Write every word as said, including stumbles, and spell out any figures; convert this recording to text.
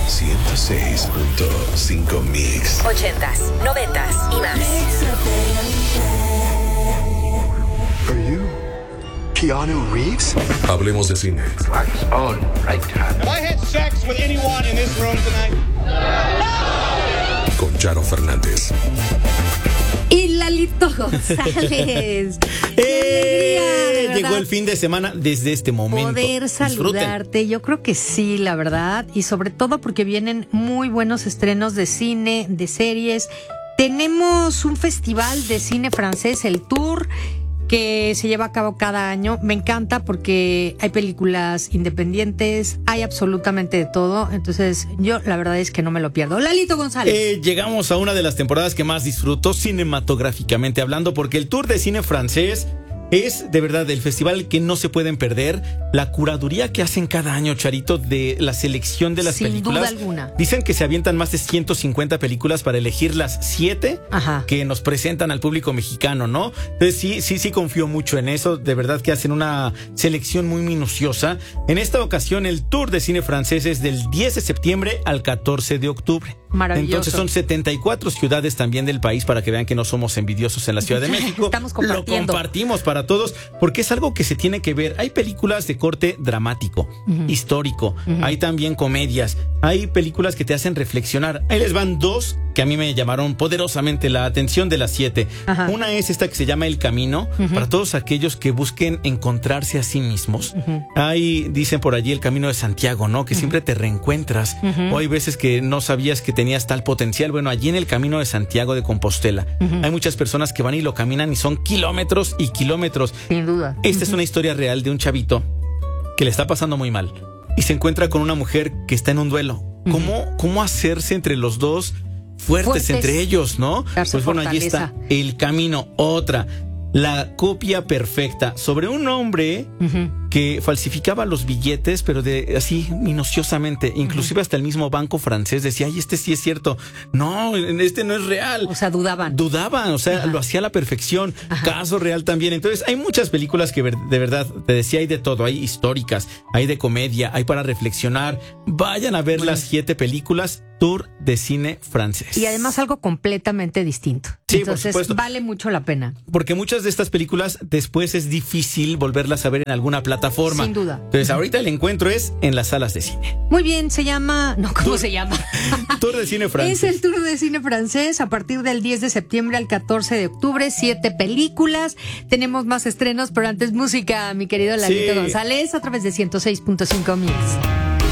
ciento seis punto cinco Mix. Ochentas, noventas y más. Are you Keanu Reeves? Hablemos de cine. On right time. Have I had sex with anyone in this room tonight? Con Charo Fernández. Y Lalito González. ¡Eh! Llegó el fin de semana desde este momento. Poder saludarte, yo creo que sí, la verdad. Y sobre todo porque vienen muy buenos estrenos de cine, de series. Tenemos un festival de cine francés, el Tour, que se lleva a cabo cada año. Me encanta porque hay películas independientes, hay absolutamente de todo. Entonces, yo la verdad es que no me lo pierdo. Lalito González. Eh, llegamos a una de las temporadas que más disfruto cinematográficamente hablando, porque el Tour de Cine Francés es de verdad el festival que no se pueden perder. La curaduría que hacen cada año, Charito, de la selección de las Sin películas. duda alguna. Dicen que se avientan más de ciento cincuenta películas para elegir las siete Ajá. que nos presentan al público mexicano, ¿no? Entonces sí, sí, sí confío mucho en eso. De verdad que hacen una selección muy minuciosa. En esta ocasión, el Tour de Cine Francés es del diez de septiembre al catorce de octubre. Maravilloso. Entonces son setenta y cuatro ciudades también del país, para que vean que no somos envidiosos en la Ciudad de México. Estamos compartiendo. Lo compartimos para todos, porque es algo que se tiene que ver. Hay películas de corte dramático, uh-huh. histórico, uh-huh. hay también comedias, hay películas que te hacen reflexionar. Ahí les van dos que a mí me llamaron poderosamente la atención de las siete. Ajá. Una es esta que se llama El Camino, uh-huh. para todos aquellos que busquen encontrarse a sí mismos. Uh-huh. Hay, dicen por allí, el Camino de Santiago, ¿no? Que uh-huh. siempre te reencuentras. Uh-huh. O hay veces que no sabías que tenías tal potencial. Bueno, allí en el Camino de Santiago de Compostela uh-huh. hay muchas personas que van y lo caminan y son kilómetros y kilómetros. Sin duda. Esta uh-huh. es una historia real de un chavito que le está pasando muy mal y se encuentra con una mujer que está en un duelo. Uh-huh. ¿Cómo, cómo hacerse entre los dos fuertes, fuertes. entre ellos, ¿no? Darse pues bueno, fortaleza. allí está El Camino. Otra, La Copia Perfecta, sobre un hombre uh-huh. que falsificaba los billetes, pero de así minuciosamente. Inclusive uh-huh. hasta el mismo banco francés decía, ay, este sí es cierto. No, este no es real. O sea, dudaban. Dudaban, o sea, uh-huh. lo hacía a la perfección. Uh-huh. Caso real también. Entonces, hay muchas películas que de verdad, te decía, hay de todo. Hay históricas, hay de comedia, hay para reflexionar. Vayan a ver bueno. las siete películas. Tour de Cine Francés. Y además algo completamente distinto. Sí, entonces, por supuesto. Vale mucho la pena. Porque muchas de estas películas después es difícil volverlas a ver en alguna plataforma. Sin duda. Entonces, ahorita el encuentro es en las salas de cine. Muy bien, se llama... No, ¿cómo Tour, se llama? Tour de Cine Francés. Es el Tour de Cine Francés a partir del diez de septiembre al catorce de octubre. Siete películas. Tenemos más estrenos, pero antes música, mi querido Lalito sí. González, a través de ciento seis punto cinco Mix.